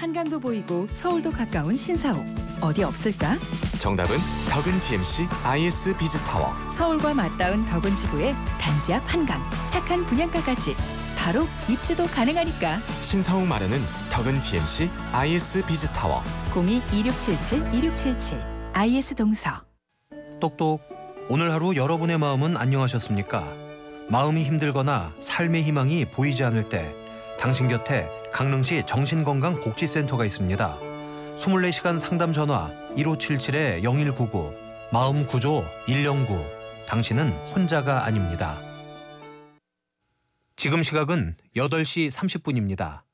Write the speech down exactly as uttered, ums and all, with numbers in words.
한강도 보이고 서울도 가까운 신사옥. 어디 없을까? 정답은 덕은 디엠씨 아이에스 비즈타워. 서울과 맞닿은 덕은 지구의 단지 앞 한강. 착한 분양가까지. 바로 입주도 가능하니까. 신사옥 마련은 덕은 디엠씨 아이에스 비즈타워. 공이 이육칠칠 이육칠칠 아이에스 동서. 똑똑. 오늘 하루 여러분의 마음은 안녕하셨습니까? 마음이 힘들거나 삶의 희망이 보이지 않을 때 당신 곁에 강릉시 정신건강복지센터가 있습니다. 이십사 시간 상담 전화 일오칠칠 영일구구, 마음 구조 일영구. 당신은 혼자가 아닙니다. 지금 시각은 여덟 시 삼십 분입니다.